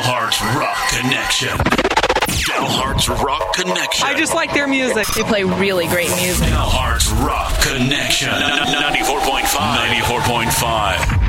Dalhart's Rock Connection. Dalhart's Rock Connection. I just like their music. They play really great music. Dalhart's Rock Connection. 94.5. 94.5.